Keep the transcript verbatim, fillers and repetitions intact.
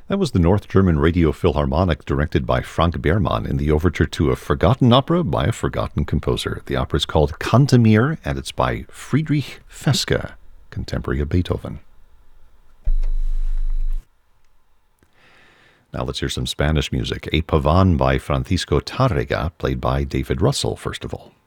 That was the North German Radio Philharmonic, directed by Frank Behrmann, in the overture to a forgotten opera by a forgotten composer. The opera is called Cantemir, and it's by Friedrich Feske, contemporary of Beethoven. Now let's hear some Spanish music. A Paván by Francisco Tárrega, played by David Russell, first of all.